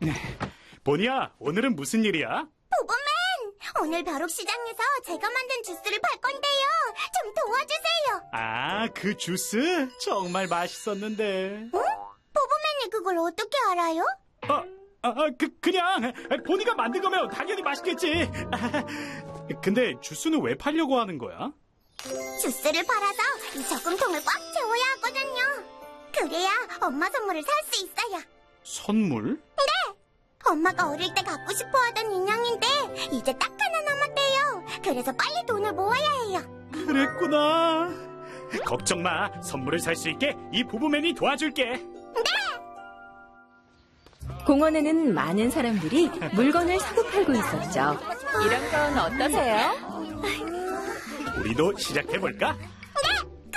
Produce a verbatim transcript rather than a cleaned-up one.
보니야, 오늘은 무슨 일이야? 부부맨! 오늘 벼룩시장에서 제가 만든 주스를 팔 건데요. 좀 도와주세요. 아, 그 주스? 정말 맛있었는데. 응? 부부맨이 그걸 어떻게 알아요? 아, 아, 그, 그냥 보니가 만든 거면 당연히 맛있겠지. 근데 주스는 왜 팔려고 하는 거야? 주스를 팔아서 이 저금통을 꽉 채워야 하거든요. 그래야 엄마 선물을 살 수 있어요. 선물? 네! 엄마가 어릴 때 갖고 싶어 하던 인형인데 이제 딱 하나 남았대요. 그래서 빨리 돈을 모아야 해요. 그랬구나. 걱정 마. 선물을 살 수 있게 이 부부맨이 도와줄게. 네! 공원에는 많은 사람들이 물건을 사고 팔고 있었죠. 이런 건 어떠세요? 우리도 시작해볼까? 네!